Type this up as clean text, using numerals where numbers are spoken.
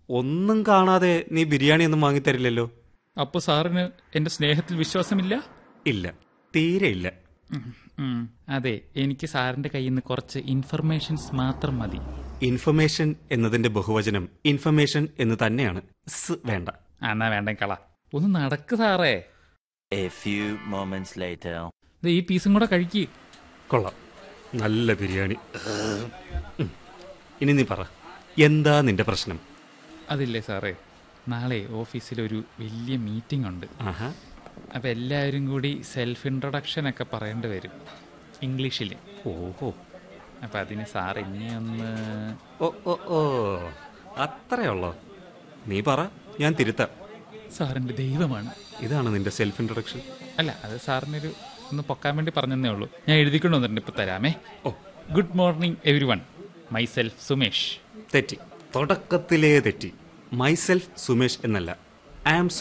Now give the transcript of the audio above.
ഒന്നും കാണാതെ നീ ബിരിയാണി ഒന്നും വാങ്ങിത്തരില്ലല്ലോ. അപ്പോൾ സാറിന് എന്റെ സ്നേഹത്തിൽ വിശ്വാസമില്ല? ഇല്ല, തീരെ ഇല്ല. അതെ, എനിക്ക് സാറിന്റെ കയ്യിൽ നിന്ന് കുറച്ച് ഇൻഫർമേഷൻസ് മാത്രം മതി. ഇൻഫർമേഷൻ എന്നതിന്റെ ബഹുവചനം ഇൻഫർമേഷൻ എന്ന് തന്നെയാണ്. വേണ്ട. എന്നാ വേണ്ട കള. ഒന്ന് നടക്ക് സാറേ. A few moments later. ഈ പീസും കൂടെ കഴിക്ക്. കൊള്ളാം, നല്ല ബിരിയാണി. ഇനി നീ പറ, എന്താ നിന്റെ പ്രശ്നം? അതില്ലേ സാറേ, നാളെ ഓഫീസിലൊരു വലിയ മീറ്റിംഗ് ഉണ്ട്. അപ്പം എല്ലാവരും കൂടി സെൽഫ് ഇൻട്രൊഡക്ഷൻ ഒക്കെ പറയേണ്ടി വരും ഇംഗ്ലീഷിൽ. ഓഹോ, അപ്പം അതിന് സാർ എന്നെ ഒന്ന്... ഓ അത്രയുള്ളോ? നീ പറ, ഞാൻ തിരുത്താം. സാറിൻ്റെ ദൈവമാണ്. ഇതാണ് നിന്റെ സെൽഫ് ഇൻട്രൊഡക്ഷൻ? അല്ല, അത് സാറിനൊരു ഒന്ന് പൊക്കാൻ വേണ്ടി പറഞ്ഞതേ ഉള്ളൂ. ഞാൻ എഴുതിക്കൊണ്ട് വന്നിട്ടുണ്ട്, ഇപ്പം തരാമേ. Good morning every one, my self Sumesh. തെറ്റി, തുടക്കത്തിലേ തെറ്റി. മൈ സെൽഫ് സുമേഷ് എന്നല്ല, ഐ ആം